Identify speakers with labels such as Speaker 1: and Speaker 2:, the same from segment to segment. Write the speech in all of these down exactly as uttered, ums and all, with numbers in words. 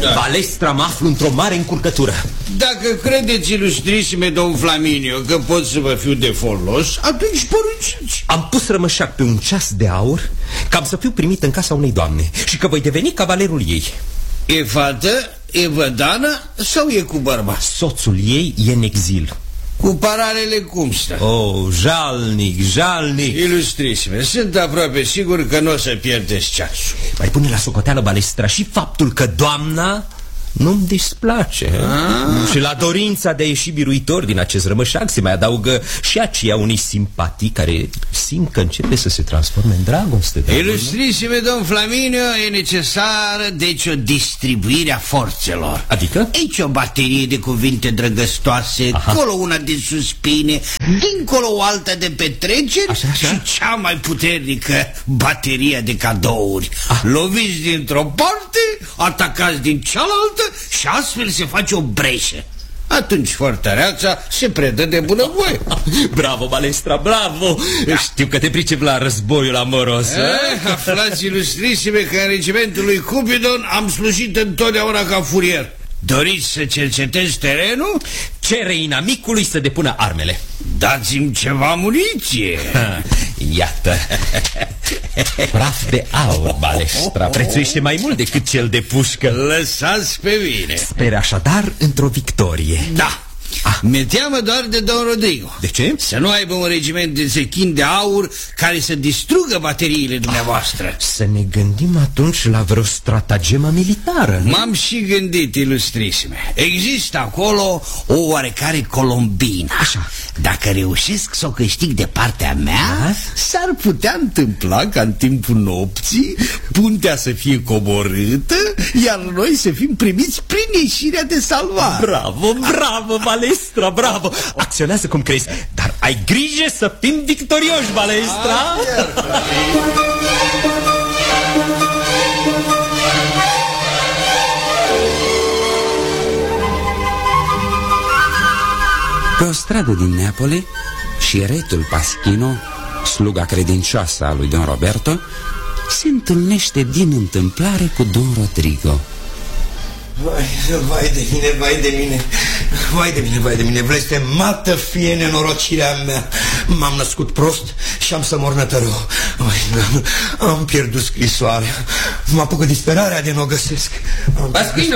Speaker 1: Da. Balestra, mă aflu într-o mare încurcătură.
Speaker 2: Dacă credeți, ilustrisime domn Flaminio, că pot să vă fiu de folos, atunci porunciți.
Speaker 1: Am pus rămășac pe un ceas de aur, că am să fiu primit în casa unei doamne și că voi deveni cavalerul ei.
Speaker 2: E fată? E vădană? Sau e cu bărbat?
Speaker 1: Soțul ei e în exil.
Speaker 2: Cu paralele cum stă?
Speaker 1: Oh, jalnic, jalnic.
Speaker 2: Ilustrisime, sunt aproape sigur că nu o să pierdeți ceasul.
Speaker 1: Mai pune la socoteală, Balestra, și faptul că doamna nu-mi displace. Ah. Și la dorința de a ieși biruitor din acest rămășac se mai adaugă și aceea unei simpatii care simt că începe să se transforme în dragoste.
Speaker 2: Ilustrisime domn Flaminio, e necesară deci o distribuire a forțelor.
Speaker 1: Adică?
Speaker 2: Aici o baterie de cuvinte drăgăstoase. Aha. Acolo una de suspine, dincolo o altă de petreceri. Așa, așa? Și cea mai puternică, bateria de cadouri. Ah. Loviți dintr-o parte, atacați din cealaltă și astfel se face o breșă. Atunci fortăreața se predă de bunăvoie.
Speaker 1: Bravo, Balestra, bravo. Da. Știu că te pricep la războiul amoros.
Speaker 2: eh, Aflați, ilustrisime, că în regimentul lui Cupidon am slujit întotdeauna ca furier. Doriți să cercetez terenul?
Speaker 1: Cere inamicului să depună armele.
Speaker 2: Dați-mi ceva muniție.
Speaker 1: Iată. Praf de aur, Balestra, prețuiește mai mult decât cel de pușcă.
Speaker 2: Lăsați pe mine.
Speaker 1: Sper așadar într-o victorie.
Speaker 2: Da. Ah. Mi-e teamă doar de don Rodrigo.
Speaker 1: De ce?
Speaker 2: Să nu aibă un regiment de zechin de aur care să distrugă bateriile dumneavoastră.
Speaker 1: Ah. Să ne gândim atunci la vreo stratagemă militară.
Speaker 2: M-am și gândit, ilustrisime. Există acolo o oarecare colombină.
Speaker 1: Așa.
Speaker 2: Dacă reușesc să o câștig de partea mea, da? S-ar putea întâmpla ca în timpul nopții puntea să fie coborâtă, iar noi să fim primiți prin ieșirea de salvare.
Speaker 1: Bravo, bravo, Balestra, bravo. Acționează cum crezi, dar ai grijă să fim victorioși, Balestra.
Speaker 3: Pe o stradă din Neapole, șiretul Paschino, sluga credincioasă a lui Don Roberto, se întâlnește din întâmplare cu Don Rodrigo.
Speaker 4: Vai, vai de mine, vai de mine, vai de mine, vai de mine, blestemată fie nenorocirea mea. M-am născut prost și am să mor nătărău. Am pierdut scrisoarea. Mă apucă disperarea de n-o găsesc.
Speaker 3: Paschino!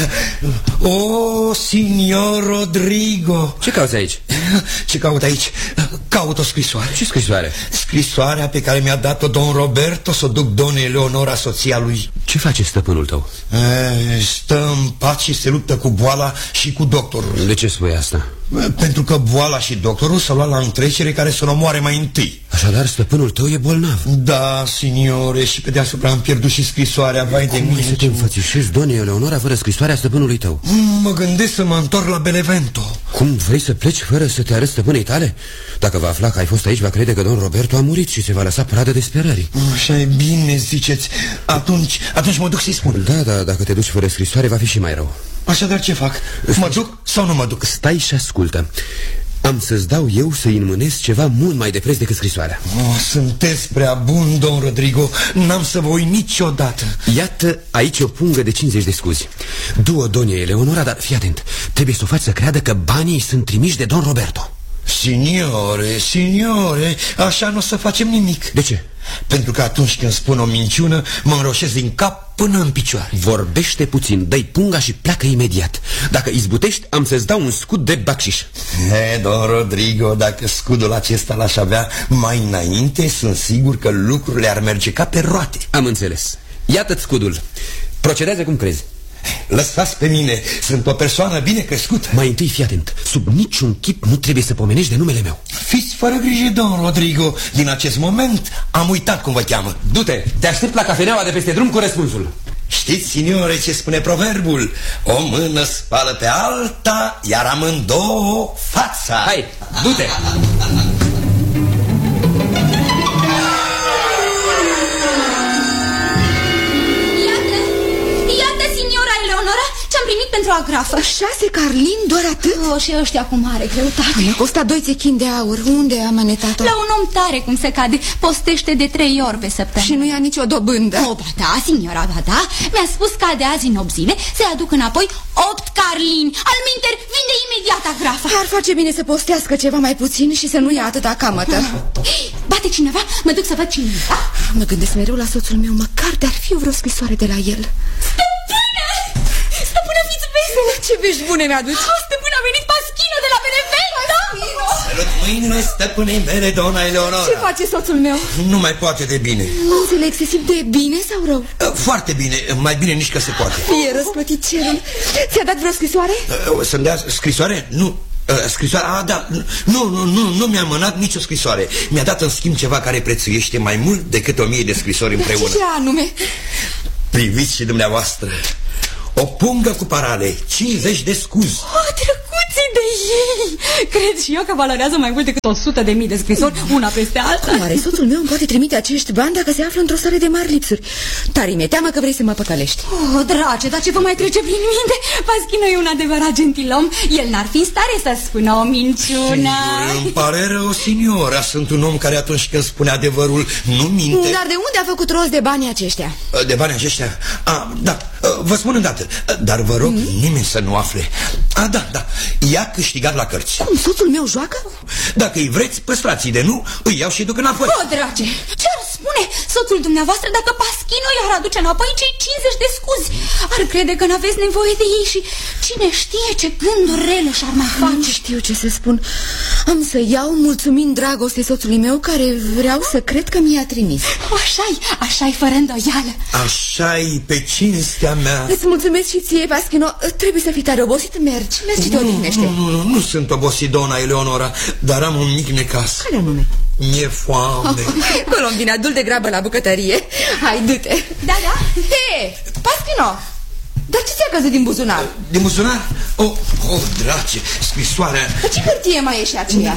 Speaker 4: O, signor Rodrigo.
Speaker 3: Ce cauți aici?
Speaker 4: Ce caut aici? Caut o scrisoare.
Speaker 3: Ce scrisoare?
Speaker 4: Scrisoarea pe care mi-a dat-o Don Roberto să o duc Don Eleonora, soția lui.
Speaker 3: Ce face stăpânul tău?
Speaker 4: E, stă în pat și se luptă cu boala și cu doctorul.
Speaker 3: De ce spui asta?
Speaker 4: Pentru că boala și doctorul s-au luat la întrecere care să-l omoare mai întâi.
Speaker 3: Așadar, stăpânul tău e bolnav.
Speaker 4: Da, signore, și pe deasupra am pierdut și scrisoarea. Vai de mine.
Speaker 3: Cum să te înfățișezi, doamne Eleonora, fără scrisoarea stăpânului tău?
Speaker 4: Mă gândesc să mă întorc la Benevento.
Speaker 3: Cum, vrei să pleci fără să te arăți stăpânei tale? Dacă va afla că ai fost aici, va crede că Don Roberto a murit și se va lăsa pradă de sperării.
Speaker 4: Așa e bine, ziceți. Atunci, atunci mă duc să-i spun.
Speaker 3: Da, da, dacă te duci fără scrisoare va fi și mai rău.
Speaker 4: Așadar ce fac? Mă duc sau nu mă duc?
Speaker 3: Stai și ascultă. Am să-ți dau eu să-i înmânezi ceva mult mai de preț decât scrisoarea.
Speaker 4: Oh, sunteți prea bun, Don Rodrigo. N-am să vă uit niciodată.
Speaker 3: Iată aici o pungă de cincizeci de scuzi. Du-o, donia Eleonora, dar fii atent. Trebuie să o faci să creadă că banii sunt trimiși de Don Roberto.
Speaker 4: Signore, signore, așa nu o să facem nimic.
Speaker 3: De ce?
Speaker 4: Pentru că atunci când spun o minciună, mă înroșesc din cap până în picioare.
Speaker 3: Vorbește puțin, dă-i punga și pleacă imediat. Dacă izbutești, am să-ți dau un scud de bacșiș.
Speaker 4: He, Don Rodrigo, dacă scudul acesta l-aș avea mai înainte, sunt sigur că lucrurile ar merge ca pe roate.
Speaker 3: Am înțeles. Iată-ți scudul. Procedează cum crezi.
Speaker 4: Lăsați pe mine, sunt o persoană bine crescută.
Speaker 3: Mai întâi fii atent, sub niciun chip nu trebuie să pomenești de numele meu.
Speaker 4: Fiți fără grijă, Don Rodrigo. Din acest moment am uitat cum vă cheamă.
Speaker 3: Du-te, te aștept la cafeneaua de peste drum cu răspunsul.
Speaker 4: Știți, signore, ce spune proverbul? O mână spală pe alta, iar amândouă fața.
Speaker 3: Hai, du-te.
Speaker 5: Ce-am primit pentru agrafă.
Speaker 6: Șase carlini, doar atât?
Speaker 5: Oh, și ăștia cu mare greutate.
Speaker 6: Mi-a costat doi țechini de aur. Unde am manetat-o?
Speaker 5: La un om tare cum se cade. Postește de trei ori pe săptămână.
Speaker 6: Și nu ia nicio dobândă.
Speaker 5: Oh, ba da, signora, ba da. Mi-a spus că de azi în opt zile se aduc înapoi opt carlini. Alminter, vinde imediat agrafa.
Speaker 6: Ar face bine să postească ceva mai puțin și să nu ia atâta camătă.
Speaker 5: Bate cineva? Mă duc să văd cine e. Da?
Speaker 6: Mă gândesc mereu la soțul meu, măcar de-ar fi vreo scrisoare de la el.
Speaker 5: Stăpână! Stăpână, fiți vesele!
Speaker 6: Ce vești bune mi-aduci?
Speaker 5: Oh, stăpână, a venit Paschino de la Benevento!
Speaker 4: Salut mâinile stăpânei mele, doamna Eleonora.
Speaker 6: Ce face soțul meu?
Speaker 4: Nu mai poate de bine.
Speaker 6: Nu înțeleg, se simte bine sau rău?
Speaker 4: Foarte bine, mai bine nici că se poate.
Speaker 6: Fie răsplătit cerul. Ți-a dat vreo scrisoare?
Speaker 4: Să-mi dea scrisoare? Nu. Scrisoarea? Ah, da. Nu, nu, nu, nu mi-a mânat nicio scrisoare. Mi-a dat în schimb ceva care prețuiește mai mult decât o mie de scrisori împreună.
Speaker 6: Ce anume?
Speaker 4: Priviți și dumneavoastră. O pungă cu parale, cincizeci de scuzi.
Speaker 5: Oh, drăguții de ei! Cred și eu că valorează mai mult decât o sută de mii de scrisori, una peste alta.
Speaker 6: Oare soțul meu îmi poate trimite acești bani dacă se află într-o stare de mari lipsuri? Tare mi-e teamă că vrei să mă păcălești.
Speaker 5: Oh, drage, dar ce vă mai trece prin minte? Paschino e un adevărat gentilom. El n-ar fi în stare să spună o minciună.
Speaker 4: Sigur, îmi pare rău, signora. Sunt un om care atunci când spune adevărul nu minte.
Speaker 6: Dar de unde a făcut rost de banii aceștia?
Speaker 4: De banii aceștia? Ah, da, vă spun îndată. Dar vă rog, mm? nimeni să nu afle. Ah, da, da, i-a câștigat la cărți.
Speaker 6: Cum, soțul meu joacă?
Speaker 4: Dacă îi vreți, păstrați-i, de nu, îi iau și duc înapoi.
Speaker 5: O, drage, ce-ar spune soțul dumneavoastră dacă Paschino i-ar aduce înapoi cei cincizeci de scuzi? Ar crede că n-aveți nevoie de ei și cine știe ce gânduri rele și-ar mai face.
Speaker 6: Nu știu ce să spun. Am să iau mulțumind dragoste soțului meu, care vreau să cred că mi-a trimis.
Speaker 5: Așa-i, așa-i fără îndoială.
Speaker 4: Așa-i pe cinstea mea.
Speaker 6: Îți mulțumesc și ție, Paschino. Trebuie să fii tare obosit, mergi. Mergi și te odihnește.
Speaker 4: Nu, nu, nu, nu sunt obosit, doamna Eleonora, dar am un mic necas.
Speaker 6: Care anume?
Speaker 4: Mi-e foame.
Speaker 6: Oh, Colombina, du-l de grabă la bucătărie. Hai, du-te.
Speaker 5: Da, da.
Speaker 6: Hei, Paschino, dar ce ți-a căzut din buzunar?
Speaker 4: Din buzunar? Oh, oh, drage, scrisoarea.
Speaker 6: Dar ce hârtie mai e și aceea?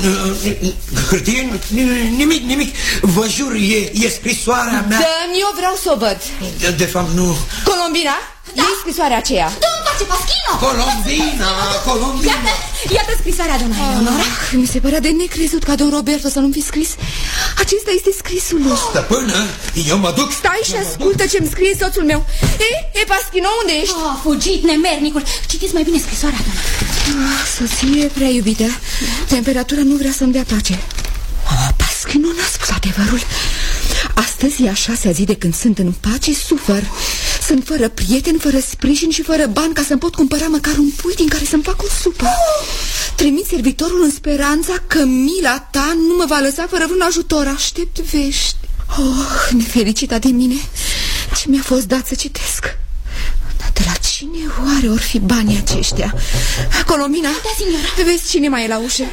Speaker 4: Hârtie? Nimic, nimic. Vă jur, e, e scrisoarea mea.
Speaker 6: Dă-mi, eu vreau să o văd.
Speaker 4: De, de fapt, nu.
Speaker 6: Colombina, da. Iei scrisoarea aceea.
Speaker 5: Dă-mi face, Paschino!
Speaker 4: Colombina, Colombina.
Speaker 5: Iată, iată scrisoarea, doamna Eleonora.
Speaker 6: Ah, mi se părea de necrezut ca don Roberto să nu-mi fi scris. Acesta este scrisul lui.
Speaker 4: Stăpână, eu mă duc.
Speaker 6: Stai și ascultă ce-mi scrie soțul meu. E, e, Paschino, unde ești?
Speaker 5: Oh, a fugit nemernicul. Citiți mai bine scrisoarea, doamna.
Speaker 6: Ah, soție prea iubită, temperatura nu vrea să-mi dea pace. Oh, Paschino n-a spus adevărul. Astăzi e a șasea zi de când sunt în pace, sufăr. Sunt fără prieteni, fără sprijin și fără bani ca să-mi pot cumpăra măcar un pui din care să-mi fac o supă. Trimit servitorul în speranța că mila ta nu mă va lăsa fără vreun ajutor. Aștept vești. Oh, nefericita de mine, ce mi-a fost dat să citesc. Dar de la cine oare or fi banii aceștia? Colombina,
Speaker 5: da, signora.
Speaker 6: Vezi cine mai e la ușă?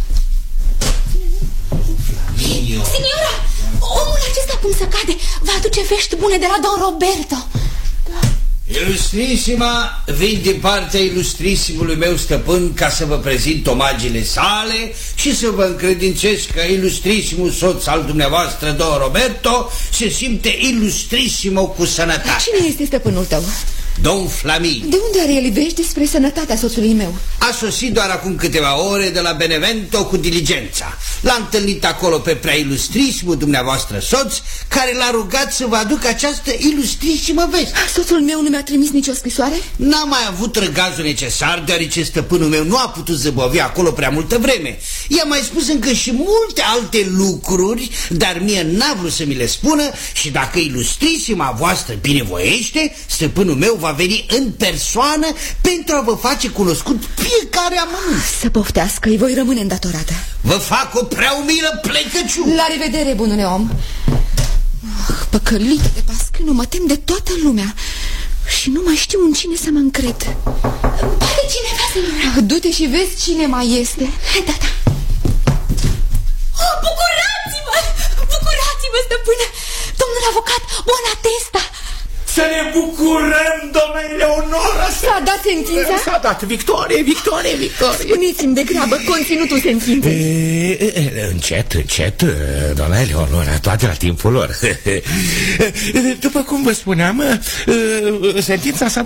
Speaker 5: Signora, omul acesta cum să cade va aduce vești bune de la don Roberto.
Speaker 2: Ilustrisima, vin din partea ilustrisimului meu stăpân ca să vă prezint omagile sale și să vă încredințez că ilustrisimul soț al dumneavoastră, don Roberto, se simte ilustrisimo cu sănătate.
Speaker 6: Cine este stăpânul tău?
Speaker 2: Don Flamin.
Speaker 6: De unde are el vești despre sănătatea soțului meu?
Speaker 2: A sosit doar acum câteva ore de la Benevento cu diligența. L-a întâlnit acolo pe prea ilustrisimul dumneavoastră soț, care l-a rugat să vă aducă această ilustrisimă veste.
Speaker 6: Soțul meu nu mi-a trimis nicio scrisoare?
Speaker 2: N-a mai avut răgazul necesar, deoarece stăpânul meu nu a putut zăbovi acolo prea multă vreme. I-a mai spus încă și multe alte lucruri, dar mie n-a vrut să mi le spună și dacă ilustrisima voastră binevoiește, stăpânul meu va veni în persoană pentru a vă face cunoscut fiecare amănunt.
Speaker 6: Să poftească, îi voi rămâne îndatorată.
Speaker 2: Vă fac o prea umilă plecăciune.
Speaker 6: La revedere, bunule om. Oh, păcălită de Paschino, mă tem de toată lumea și nu mai știu în cine să mă încred.
Speaker 5: Poate cineva, signora.
Speaker 6: Du-te și vezi cine mai este.
Speaker 5: Da, da. Oh, bucurați-vă, bucurați-vă, stăpână. Domnul avocat Bonatesta.
Speaker 7: Să ne bucurăm, doamna Eleonora.
Speaker 6: S-a dat sentința?
Speaker 7: S-a dat, victorie, victorie, victorie.
Speaker 6: Spuneți-mi de grabă conținutul sentinței.
Speaker 7: E, e, încet, încet, doamna Eleonora, toate la timpul lor. După cum vă spuneam, sentința s-a dat.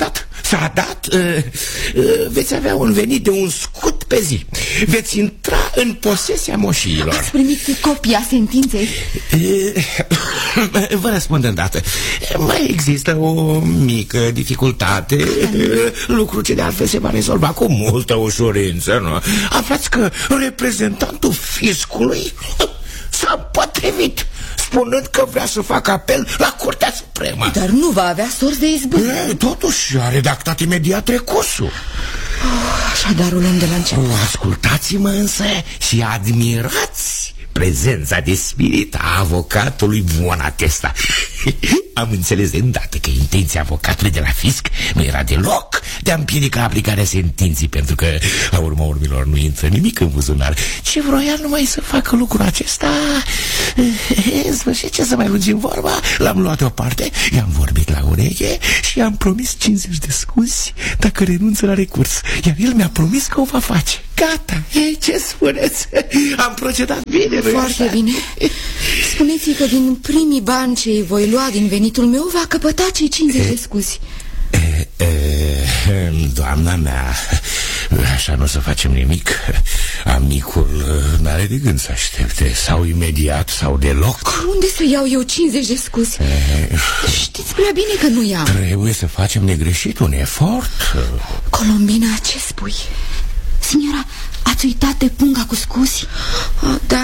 Speaker 7: S-a dat, uh, uh, veți avea un venit de un scut pe zi. Veți intra în posesia moșiilor.
Speaker 6: Ați primit copia sentinței?
Speaker 7: Uh, vă răspund îndată. Mai există o mică dificultate, lucru ce de altfel se va rezolva cu multă ușurință, nu? Aflați că reprezentantul fiscului s-a potrivit, spunând că vrea să facă apel la Curtea Supremă.
Speaker 6: Dar nu va avea sorți de izbândă.
Speaker 7: Totuși a redactat imediat recursul.
Speaker 6: Oh, așadar o luăm de la început.
Speaker 7: Ascultați-mă însă și admirați prezența de spirit a avocatului Buonatesta. Am înțeles de îndată că intenția avocatului de la fisc nu era deloc de a împiedica aplicarea sentinței, pentru că, la urma urmelor, nu intră nimic în buzunar. Ce vroia numai să facă lucrul acesta? În sfârșit, ce să mai lungim vorba, l-am luat deoparte, i-am vorbit la ureche și i-am promis cincizeci de scuzi dacă renunță la recurs. Iar el mi-a promis că o va face. Gata, e, ce spuneți? Am procedat bine, nu-i
Speaker 6: Foarte
Speaker 7: așa?
Speaker 6: bine. Spuneți-i că din primii bani ce îi voi lua din venitul meu va căpăta cei cincizeci de scuzi.
Speaker 7: E, e, doamna mea, așa nu o să facem nimic. Amicul n-are de gând să aștepte, sau imediat sau deloc.
Speaker 6: Unde să iau eu cincizeci de scuzi?
Speaker 7: E,
Speaker 6: Știți prea bine că nu i-am.
Speaker 7: Trebuie să facem negreșit un efort.
Speaker 6: Colombina, ce spui?
Speaker 5: Signora, ați uitat de punga cu scuzi?
Speaker 6: Oh, da.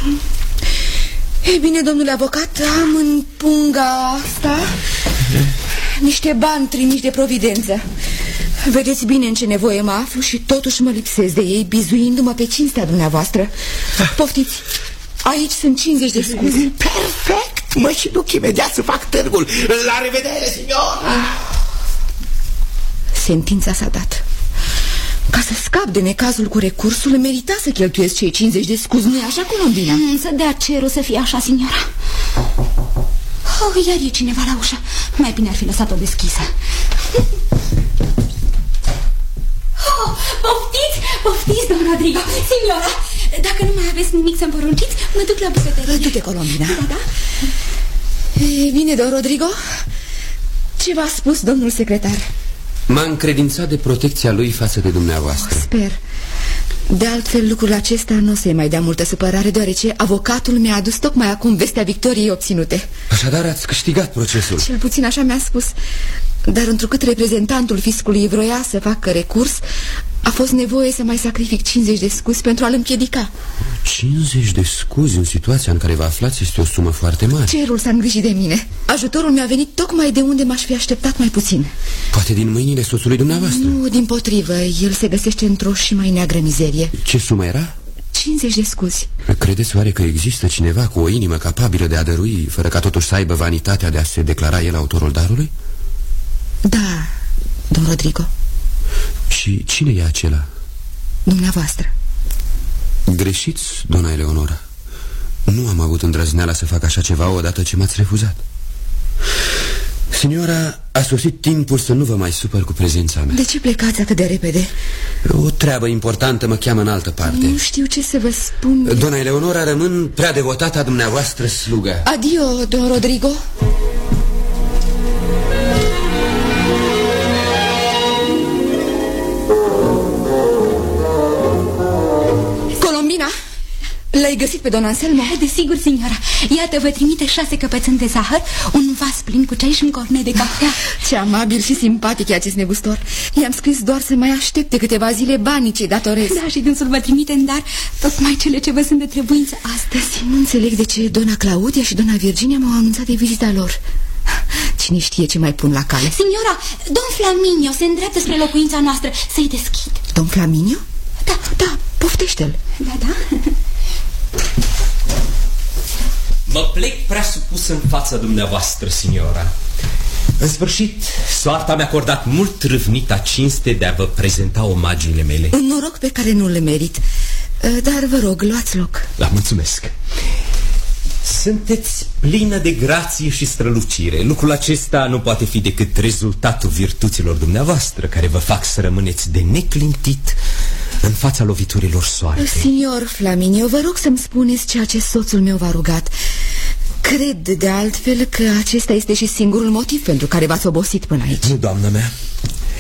Speaker 6: Ei bine, domnule avocat, am în punga asta niște bani trimiși de providență. Vedeți bine în ce nevoie mă aflu și totuși mă lipsesc de ei, bizuindu-mă pe cinstea dumneavoastră. Poftiți, aici sunt cincizeci de scuzi.
Speaker 7: Perfect, mă și duc imediat să fac târgul. La revedere, signor.
Speaker 6: Sentința s-a dat. Ca să scap de necazul cu recursul, merita să cheltuiesc cei cincizeci de scuzi, nu-i așa, Colombina?
Speaker 5: Să dea cerul să fie așa, signora. Oh, iar e cineva la ușă. Mai bine ar fi lăsat-o deschisă. Oh, poftiți, poftiți, domn Rodrigo. Signora, dacă nu mai aveți nimic să-mi porunciți, mă duc la bucătărie.
Speaker 6: Du-te, Colombina.
Speaker 5: Da, da.
Speaker 6: E, bine, domn Rodrigo, ce v-a spus domnul secretar?
Speaker 3: M-a încredințat de protecția lui față de dumneavoastră.
Speaker 6: Oh, sper. De altfel, lucrul acesta nu o să-i mai dea multă supărare, deoarece avocatul mi-a adus tocmai acum vestea victoriei obținute.
Speaker 3: Așadar ați câștigat procesul.
Speaker 6: Cel puțin așa mi-a spus. Dar întrucât reprezentantul fiscului vroia să facă recurs, a fost nevoie să mai sacrific cincizeci de scuzi pentru a-l împiedica.
Speaker 3: cincizeci de scuzi în situația în care vă aflați este o sumă foarte mare.
Speaker 6: Cerul s-a îngrijit de mine. Ajutorul mi-a venit tocmai de unde m-aș fi așteptat mai puțin.
Speaker 3: Poate din mâinile soțului dumneavoastră?
Speaker 6: Nu, dimpotrivă, el se găsește într-o și mai neagră mizerie.
Speaker 3: Ce sumă era?
Speaker 6: cincizeci de scuzi.
Speaker 3: Credeți oare că există cineva cu o inimă capabilă de a dărui, fără ca totuși să aibă vanitatea de a se declara el autorul darului?
Speaker 6: Da, domn Rodrigo.
Speaker 3: Și cine e acela?
Speaker 6: Dumneavoastră.
Speaker 3: Greșiți, dona Eleonora. Nu am avut îndrăzneala să fac așa ceva odată ce m-ați refuzat. Signora, a sosit timpul să nu vă mai supăr cu prezența mea.
Speaker 6: De ce plecați atât de repede?
Speaker 3: O treabă importantă mă cheamă în altă parte.
Speaker 6: Nu știu ce să vă spun.
Speaker 3: Dona Eleonora, rămân prea devotată a dumneavoastră slugă.
Speaker 6: Adio, don Rodrigo. Colombina, l-ai găsit pe don Anselmo?
Speaker 5: Desigur, signora. Iată, vă trimite șase căpățâni de zahăr, un vas plin cu ceai și un cornet de cafea.
Speaker 6: Ce amabil și simpatic e acest negustor. I-am scris doar să mai aștepte câteva zile banii ce datorez.
Speaker 5: Da, și dânsul vă trimite în dar tocmai cele ce vă sunt de trebuință astăzi.
Speaker 6: Nu înțeleg de ce dona Claudia și dona Virginia m-au anunțat de vizita lor. Cine știe ce mai pun la cale.
Speaker 5: Signora, domn Flaminio se îndreaptă spre locuința noastră. Să-i deschid.
Speaker 6: Domn Flaminio?
Speaker 5: Da,
Speaker 6: da, poftește-l.
Speaker 5: Da, da.
Speaker 1: Mă plec prea supus în fața dumneavoastră, signora. În sfârșit, soarta mi-a acordat mult râvnita cinste de a vă prezenta omagiile mele.
Speaker 6: Un noroc pe care nu le merit. Dar vă rog, luați loc.
Speaker 1: La mulțumesc. Sunteți plină de grație și strălucire. Lucrul acesta nu poate fi decât rezultatul virtuților dumneavoastră, care vă fac să rămâneți de neclintit în fața loviturilor soartei.
Speaker 6: Signor Flaminio, vă rog să-mi spuneți ceea ce soțul meu v-a rugat. Cred de altfel că acesta este și singurul motiv pentru care v-ați obosit până aici.
Speaker 1: Nu, doamnă mea.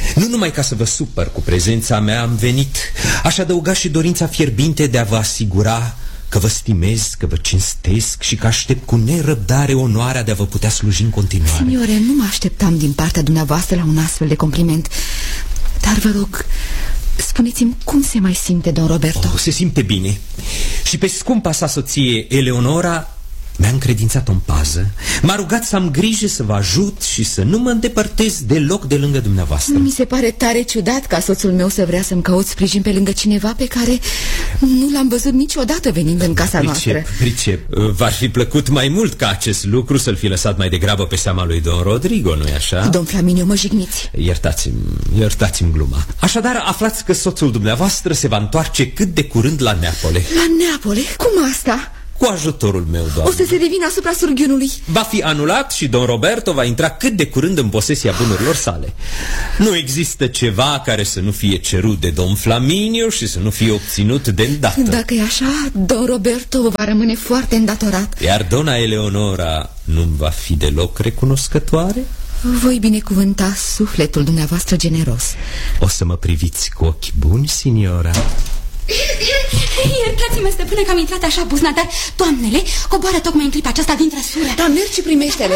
Speaker 1: Nu numai ca să vă supăr cu prezența mea am venit, aș adăuga și dorința fierbinte de a vă asigura că vă stimez, că vă cinstesc și că aștept cu nerăbdare onoarea de a vă putea sluji în continuare.
Speaker 6: Signore, nu mă așteptam din partea dumneavoastră la un astfel de compliment. Dar vă rog, spuneți-mi cum se mai simte don Roberto?
Speaker 1: Oh, se simte bine. Și pe scumpa sa soție Eleonora mi-a încredințat-o în pază. M-a rugat să am grijă să vă ajut și să nu mă îndepărtez deloc de lângă dumneavoastră.
Speaker 6: Mi se pare tare ciudat ca soțul meu să vrea să-mi caut sprijin pe lângă cineva pe care nu l-am văzut niciodată venind în casa
Speaker 1: noastră.
Speaker 6: Pricep,
Speaker 1: pricep. V-ar fi plăcut mai mult ca acest lucru să-l fi lăsat mai degrabă pe seama lui don Rodrigo, nu-i așa?
Speaker 6: Don Flaminio, mă jigniți.
Speaker 1: Iertați-mi, iertați-mi gluma. Așadar, aflați că soțul dumneavoastră se va întoarce cât de curând la Neapole.
Speaker 6: La Neapole? Cum asta?
Speaker 1: Cu ajutorul meu, doamnă.
Speaker 6: O să se revină asupra surghiunului.
Speaker 1: Va fi anulat și don Roberto va intra cât de curând în posesia bunurilor sale. Nu există ceva care să nu fie cerut de don Flaminio și să nu fie obținut de îndată.
Speaker 6: Dacă e așa, don Roberto va rămâne foarte îndatorat.
Speaker 1: Iar dona Eleonora nu-mi va fi deloc recunoscătoare?
Speaker 6: Voi binecuvânta sufletul dumneavoastră generos.
Speaker 1: O să mă priviți cu ochi buni, signora?
Speaker 5: Iertați-mă, stăpâne, că am intrat așa buzna, dar doamnele coboară tocmai în clipa aceasta din trăsură.
Speaker 6: Da, mergi și primește-le.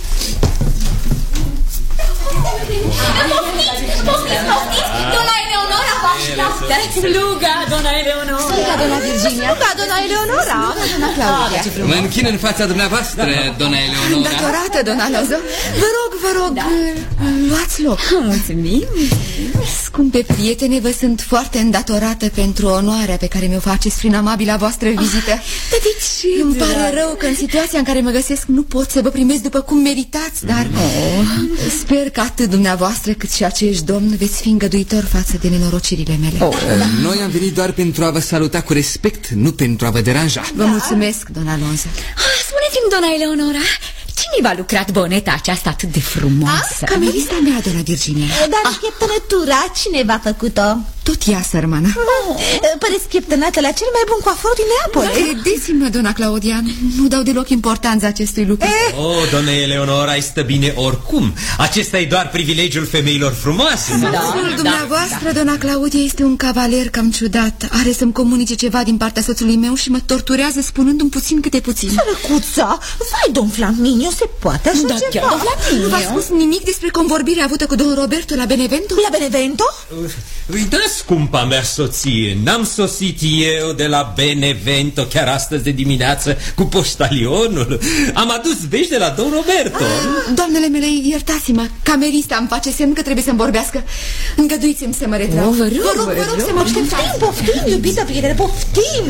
Speaker 5: Poftiți, poftiți, poftiți! Dona Eleonora vă așteaptă.
Speaker 8: Sluga, dona Eleonora.
Speaker 6: Sluga, dona Virginia.
Speaker 5: Sluga, dona Eleonora.
Speaker 6: Dona Claudia.
Speaker 3: Mă închin în fața dumneavoastră, dona Eleonora.
Speaker 6: Datorată, dona Lozo. Vă rog, vă rog, da. Luați loc.
Speaker 8: Mulțumim.
Speaker 6: Scumpe prietene, vă sunt foarte îndatorată pentru onoarea pe care mi-o faceți prin amabila voastră vizită.
Speaker 8: Dar de ce?
Speaker 6: Îmi pare rău că în situația în care mă găsesc nu pot să vă primesc după cum meritați, dar oh. sper că atât dumneavoastră cât și acești domni veți fi îngăduitor față de nenorocirile mele.
Speaker 3: Oh, noi am venit doar pentru a vă saluta cu respect, nu pentru a vă deranja.
Speaker 6: Vă mulțumesc, dona Alonso.
Speaker 8: Ah, spuneți-mi, dona Eleonora, cine v-a lucrat boneta aceasta atât de frumoasă?
Speaker 6: Ah, camerista mea, dona Virginia.
Speaker 9: Dar ah. Pieptănătura, cine v-a făcut-o?
Speaker 6: Tot ea, sărmana.
Speaker 9: Oh. Păreți pieptănată la cel mai bun coafor din Neapole.
Speaker 6: Credeți-mă, dona Claudia, nu dau deloc importanța acestui lucru.
Speaker 1: Eh. Oh, doamne Eleonora, stă bine oricum. Acesta e doar privilegiul femeilor frumoase.
Speaker 6: Da, da, dumneavoastră, da. Dona Claudia, este un cavaler cam ciudat. Are să-mi comunice ceva din partea soțului meu și mă torturează spunându-mi puțin câte puțin.
Speaker 9: Sărăcuța, vai, don Flaminio, se poate așa
Speaker 6: da,
Speaker 9: ceva?
Speaker 6: Don Flaminio. Nu v-a spus nimic despre convorbirea avută cu don Roberto la Benevento?
Speaker 9: La Benevento?
Speaker 1: Îi dă, scumpa mea soție, n-am sosit eu de la Benevento chiar astăzi de dimineață cu poștalionul. Am adus vești de la don Roberto.
Speaker 6: Ah, doamnele mele, iertați-mă, camerista îmi face semn că trebuie să-mi vorbească. Îngăduiți-mi să mă retrag.
Speaker 8: Oh, vă rog,
Speaker 6: vă rog, vă rog să mă așteptați.
Speaker 9: Poftim, poftim, iubită prietene, poftim.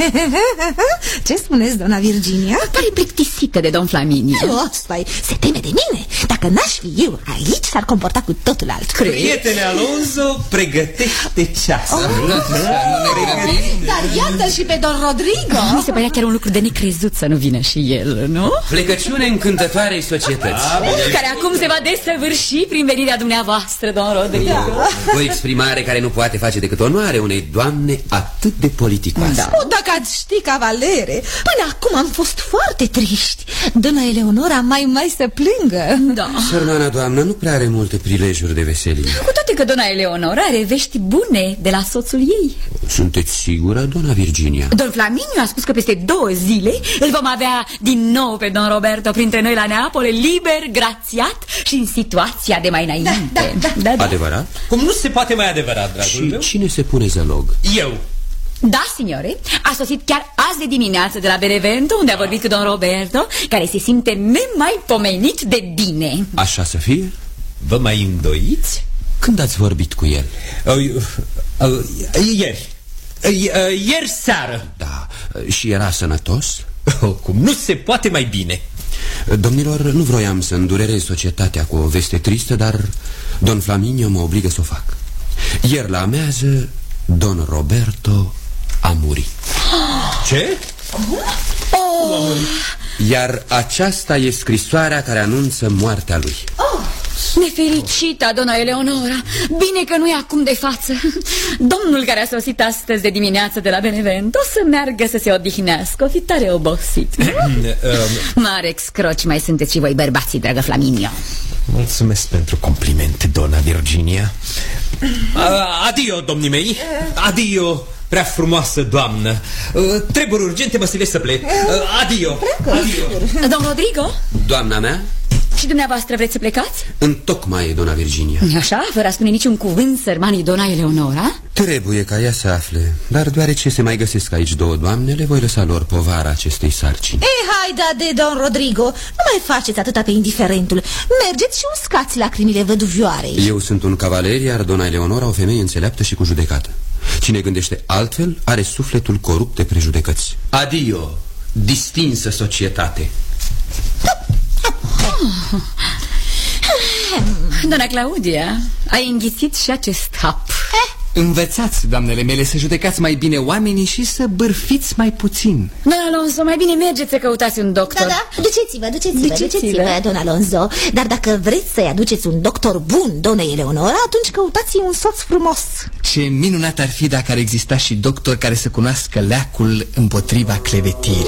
Speaker 9: Ce spuneți, dona Virginia?
Speaker 8: Pare plictisită de don Flaminio.
Speaker 9: Asta-i, se teme de mine. Dacă n-aș fi eu aici, s-ar comporta cu totul altfel.
Speaker 1: Prietene Alonso, pregătește ceasul.
Speaker 9: Oh. Dar iată și pe don Rodrigo.
Speaker 8: Mi se părea chiar un lucru de necrezut să nu vină și el, nu?
Speaker 3: Plecăciune încântătoarei societăți,
Speaker 8: care acum se va desăvârși prin venirea dumneavoastră, don Rodrigo. Da.
Speaker 3: O exprimare care nu poate face decât onoare unei doamne atât de politicoase.
Speaker 9: Da. O, dacă ați ști, cavalere, până acum am fost foarte triști. Dona Eleonora mai mai să plângă.
Speaker 8: Da.
Speaker 3: Sărmana doamnă nu prea are multe prilejuri de veselie.
Speaker 8: Cu toate că dona Eleonora are vești bune de la soțul ei.
Speaker 3: Sunteți sigură, dona Virginia?
Speaker 8: Don Flaminio a spus că peste două zile îl vom avea din nou pe don Roberto printre noi la Neapole, liber, grațiat și în situația de mai înainte.
Speaker 9: Da, da, da.
Speaker 8: Da, da.
Speaker 3: Adevărat?
Speaker 1: Cum nu se poate mai adevărat, dragul
Speaker 3: și
Speaker 1: meu?
Speaker 3: Cine se pune zălog?
Speaker 1: Eu.
Speaker 8: Da, signore, a sosit chiar azi de dimineață de la Benevento, unde a vorbit cu don Roberto, care se simte nemaipomenit de bine.
Speaker 3: Așa să fie?
Speaker 1: Vă mai îndoiți?
Speaker 3: Când ați vorbit cu el?
Speaker 1: Uh, uh, uh, ieri. Uh, uh, ieri seară.
Speaker 3: Da, și era sănătos?
Speaker 1: Oh, cum nu se poate mai bine.
Speaker 3: Domnilor, nu vroiam să îndurerez societatea cu o veste tristă, dar don Flaminio mă obligă să o fac. Ieri la amează, don Roberto a murit.
Speaker 1: Ce?
Speaker 8: Cum? Oh.
Speaker 3: Iar aceasta e scrisoarea care anunță moartea lui.
Speaker 8: Oh. Nefericita, dona Eleonora. Bine că nu e acum de față. Domnul care a sosit astăzi de dimineață de la Benevento să meargă să se odihnească. O fi tare obosit. Mare excroci mai sunteți și voi, bărbații, dragă Flaminio.
Speaker 1: Mulțumesc pentru complimente, dona Virginia. Adio, domnii mei. Adio, prea frumoasă doamnă. Treburi urgente, mă silesc să plec. Adio.
Speaker 8: Adio. Domn Rodrigo?
Speaker 3: Doamna mea?
Speaker 8: Și dumneavoastră vreți să plecați?
Speaker 3: Întocmai, dona Virginia.
Speaker 8: Așa, fără a spune niciun cuvânt sărmanii dona Eleonora?
Speaker 3: Trebuie ca ea să afle, dar deoarece se mai găsesc aici două doamne, le voi lăsa lor povara acestei sarcini.
Speaker 9: Ei, haida de don Rodrigo, nu mai faceți atâta pe indiferentul. Mergeți și uscați lacrimile văduvioarei.
Speaker 3: Eu sunt un cavaler, iar dona Eleonora o femeie înțeleaptă și cu judecată. Cine gândește altfel are sufletul corupt de prejudecăți. Adio, distinsă societate.
Speaker 8: Oh. Dona Claudia, ai înghițit și acest hap.
Speaker 9: Eh?
Speaker 10: Învățați, doamnele mele, să judecați mai bine oamenii și să bârfiți mai puțin.
Speaker 8: Don Alonso, mai bine mergeți să căutați un doctor.
Speaker 9: Da, da, duceți-vă, duceți-vă,
Speaker 8: duceți-vă,
Speaker 9: duceți-vă, don Alonso. Dar dacă vreți să-i aduceți un doctor bun, donei Eleonora, atunci căutați un soț frumos.
Speaker 10: Ce minunat ar fi dacă ar exista și doctor care să cunoască leacul împotriva clevetirii.